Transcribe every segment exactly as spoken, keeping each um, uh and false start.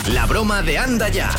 La broma de Anda Ya.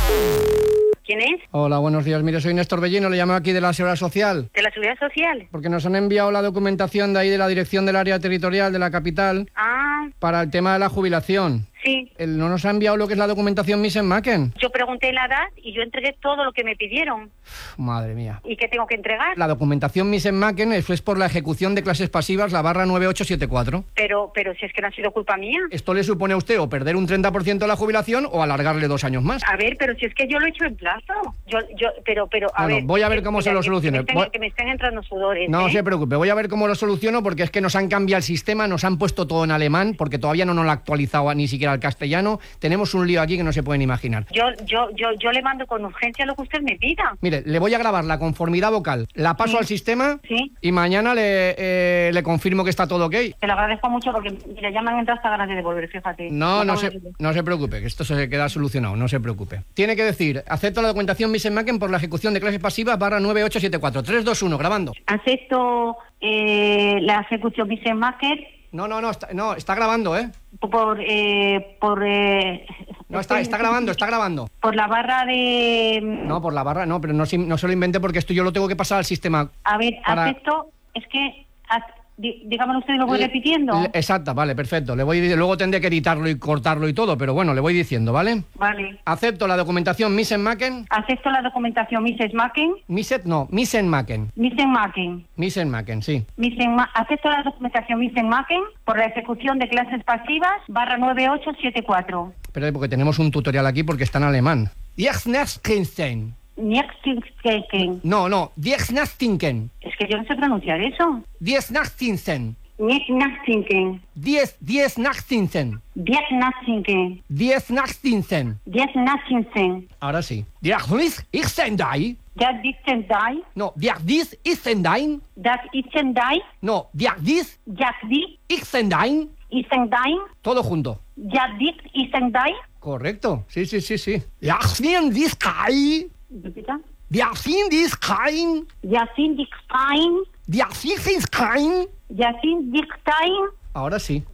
¿Quién es? Hola, buenos días. Mire, soy Néstor Bellino, le llamo aquí de la Seguridad Social. ¿De la Seguridad Social? Porque nos han enviado la documentación de ahí de la Dirección del Área Territorial de la capital Ah, para el tema de la jubilación. sí. El, no nos ha enviado lo que es la documentación Misen-Macken. Yo pregunté la edad y yo entregué todo lo que me pidieron. Madre mía. ¿Y qué tengo que entregar? La documentación Misen-Macken eso es por la ejecución de clases pasivas, la barra nueve ocho siete cuatro. Pero, pero si es que no ha sido culpa mía. Esto le supone a usted o perder un treinta por ciento de la jubilación o alargarle dos años más. A ver, pero si es que yo lo he hecho en plazo. Yo, yo, pero, pero, a Bueno, ver. voy a ver que- cómo se mira, lo que- solucione. Que me, Voy- están, que me están entrando sudores. No ¿eh? se preocupe, voy a ver cómo lo soluciono porque es que nos han cambiado el sistema, nos han puesto todo en alemán porque todavía no nos lo ha actualizado ni siquiera al castellano. Tenemos un lío aquí que no se pueden imaginar. Yo, yo, yo, yo le mando con urgencia lo que usted me pida. Mire, le voy a grabar la conformidad vocal, la paso Sí. al sistema Sí. y mañana le, eh, le confirmo que está todo ok. Te lo agradezco mucho porque mira, ya me han entrado hasta ganas de devolver, fíjate. No, no acabo se, de- no se preocupe, que esto se queda solucionado, no se preocupe. Tiene que decir, acepto la documentación Misen-Macken por la ejecución de clases pasivas barra nueve ocho siete cuatro. tres dos uno, grabando. Acepto eh, la ejecución Misen-Macken No, no, no, está, no, está grabando, ¿eh? por eh, por eh, No, está, está grabando, está grabando. por la barra de No, por la barra, no, pero no, se- no se lo invente porque esto yo lo tengo que pasar al sistema. a ver, para- acepto, es que a- di- dígamelo usted y lo voy Le- repitiendo. le- Exacta, vale, perfecto. Le voy, luego tendré que editarlo y cortarlo y todo, pero bueno, le voy diciendo, ¿vale? Vale. Acepto la documentación Misen-Macken. Acepto la documentación Misen-Macken, Miset, no, Misen-Macken. Misen-Macken. Misen-Macken, sí. Misen- acepto la documentación Misen-Macken por la ejecución de clases pasivas barra nueve ocho siete cuatro. Pero porque tenemos un tutorial aquí porque está en alemán. Diexnastinken. Niextinken. No, no, Diexnastinken. Es que yo no sé pronunciar eso. Diexnastinken. Niextinken. Diez, Diexnastinken. Diextinken. Diexnastinken. Diextinken. Ahora sí. Diexnastinken. Das ist dai. No, Diexdis Isendain. Das ist dai. No, Diexdis Jagdi Isendain. ist dai. Todo junto. Jagdi ist dai. Correcto, sí, sí, sí, sí. Diexnastinken. Bitte? Diexnastinken. Yasin Dikstein. Diexnastinken. Yasin Dikstein. Ahora sí.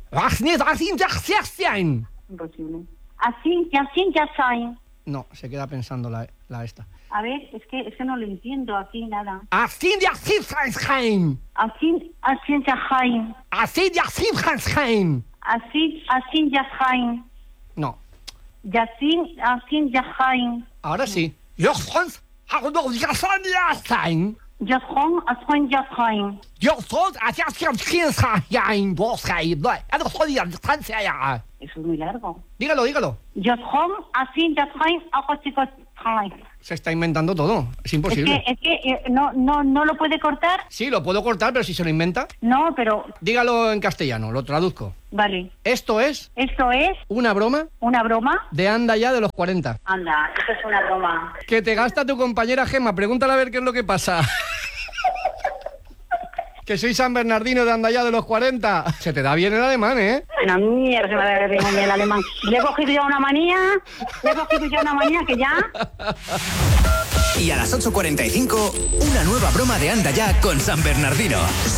Diexnastinken. Imposible. Asin, Yasin Yasain. No, se queda pensando la, la esta. A ver, es que, es que no lo entiendo aquí nada. Así de así, Franzheim. Asin, Asin Yahain. Así de así, Franzheim. Asin, Asin Yahain. No, Yasin, Asin Yahain. ahora sí. Jochons, Arnold Jasaniastein. Yasron, Asin Yahain. Jochons, Asiaskinshain, Boschai. No soy de distancia ya. Eso es muy largo. Dígalo, dígalo. Yasron, Asin Yahain, Akosikotrain. Se está inventando todo. Es Es imposible. que, es que eh, no, no, no lo puede cortar. Sí, lo puedo cortar, pero si se lo inventa, No, pero dígalo en castellano, lo traduzco. vale. Esto es Esto es una broma una broma. de Anda Ya de los cuarenta. Anda, esto es una broma. Que te gasta tu compañera Gemma. Pregúntale a ver qué es lo que pasa. Que soy San Bernardino de Anda Ya de los cuarenta. Se te da bien el alemán, ¿eh? Una mierda se me da bien a mí el alemán. Le he cogido ya una manía. Le he cogido ya una manía que ya. Y a las ocho cuarenta y cinco, una nueva broma de Anda Ya con San Bernardino.